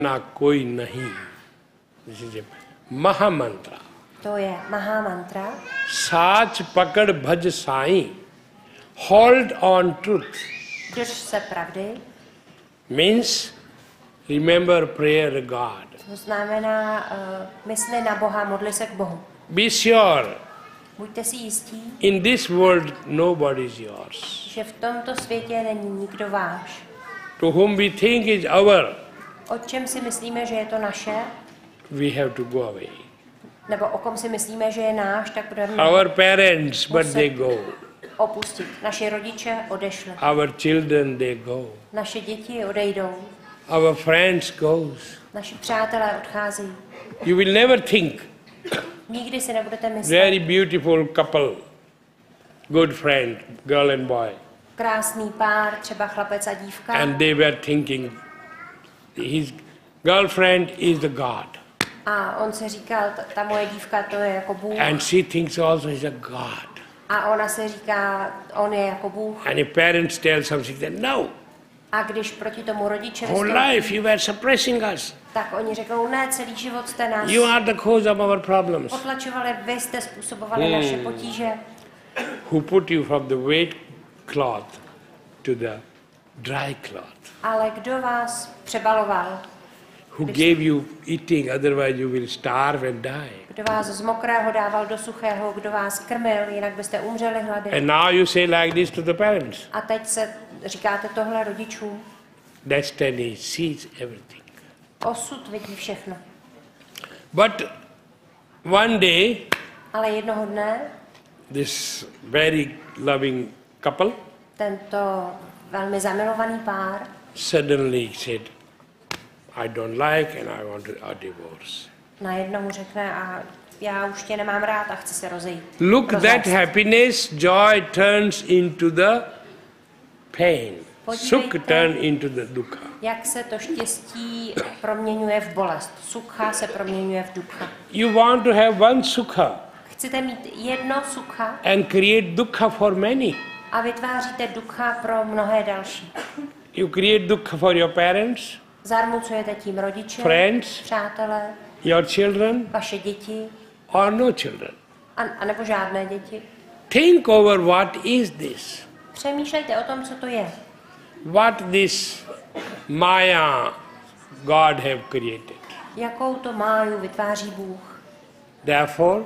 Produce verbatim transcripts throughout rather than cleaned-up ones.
ना कोई नहीं. This is a महामंत्र. To je Mahamantra. साच पकड़ भज Sai. Hold on truth. Drž se pravdy. Means remember prayer to God. To znamená uh, mysli na Boha, modli se k Bohu. Be sure. Buďte si jistí. In this world nobody is yours. Že v tomto světě není nikdo váš. To whom we think is our. O čem si myslíme, že je to naše? We have to go away. Nebo o kom si myslíme, že je náš, tak budeme Our parents, but they go. Opustit. Naši rodiče odešli. Our children, they go. Naše děti odejdou. Our friends goes. Naši přátelé odcházejí. You will never think. Nikdy si nebudete myslet. Very beautiful couple, good friend, girl and boy. Krásný pár, třeba chlapec a dívka. And they were thinking, his girlfriend is the God. A on se říkal, ta, ta moje dívka, to je jako Bůh. And she thinks also he's a God. A ona se říká, on je jako Bůh. And the parents tell something that no. A když proti tomu rodiče Whole life you were suppressing us. Tak oni řeknou, ne, celý život jste nás You are the cause of our problems. potlačovali, vy jste způsobovali Hmm. naše potíže. Who put you from the wet cloth to the dry cloth? Ale kdo vás přebaloval? Who gave you eating, otherwise you will starve and die. Kdo vás z mokrého dával do suchého, kdo vás krmil, jinak byste umřeli hlady. And now you say like this to the parents. A teď se říkáte tohle rodičům. Destiny sees everything. Osud vidí všechno. But one day, Ale jednoho dne this very loving couple tento velmi zamilovaný pár suddenly said, I don't like and I want a divorce. najednou řekne, a já už tě nemám rád a chci se rozejít. Look, Rozvést. that happiness, joy turns into the pain. Sukh turn into the dukkha. Jak se to štěstí proměňuje v bolest. Sukha se proměňuje v dukkha. You want to have one sukha Chcete mít jedno sukha and create dukkha for many. a vytváříte dukkha pro mnohé další. You create dukkha for your parents, Zarmucujete tím rodiče, friends, přátelé, your children, vaše děti, or no children. a, a nebo žádné děti. Think over what is this. Přemýšlejte o tom, co to je. What this Maya God have created. Jakou to máju vytváří Bůh. Therefore,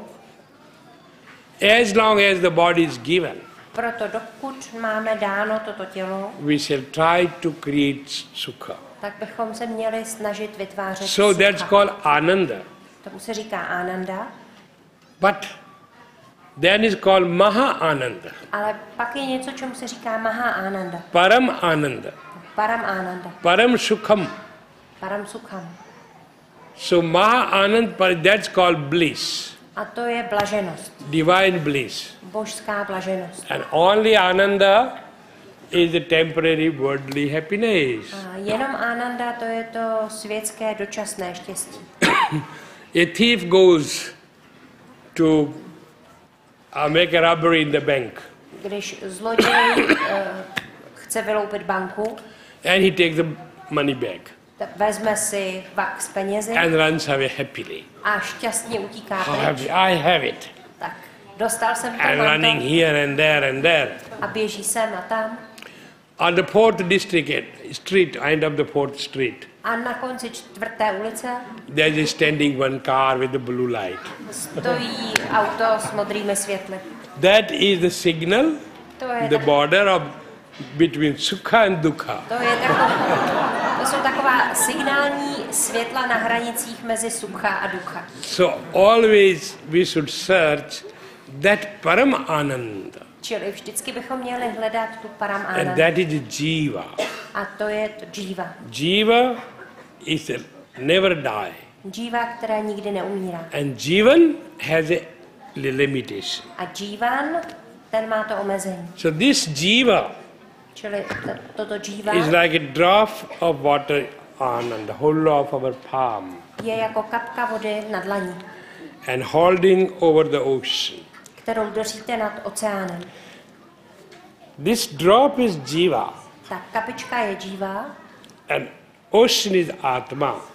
as long as the body is given, Proto dokud máme dáno toto tělo, we shall try to create sukha. tak bychom se měli snažit vytvářet So that's sukha. called ananda. Tomu se říká Ananda, But then is called Maha Ananda. ale pak je něco, čemu se říká Maha Ananda. Param Ananda. Param Ananda. Param Sukham. Param Sukham. So Maha Anand, that's called bliss. A to je blaženost. Divine bliss. Božská blaženost. And only Ananda is the temporary worldly happiness. A jenom Ananda, to je to světské dočasné štěstí. A thief goes to uh, make a robbery in the bank. Když zloděj uh, chce vyloupit banku, And he takes the money back tak vezme si vak s penězi and runs away happily. a šťastně utíká I have, pryč. I have it. Tak dostal jsem to And running manto here and there and there. a běží sem a tam. On the fourth district street, end of the fourth street, A na konci čtvrté ulice there is standing one car with a blue light. stojí auto s modrými světly. That is the signal, To je, the tak, border of between sukha and dukkha. to je taková, to jsou taková signální světla na hranicích mezi sukha a dukkha. So always we should search that param ananda, Čili vždycky bychom měli hledat tu param and ananda. that is jiva. A to je to džíva. Jiva is a never die, Džíva, které nikdy neumírá. and jivan has a limitation. A džívan, ten má to omezení. So this jiva Čili t- toto džíva is like a drop of water on the whole of our palm je jako kapka vody na dlaní, and holding over the ocean. kterou držíte nad oceánem. This drop is jiva Ta kapička je džíva and ocean is atma.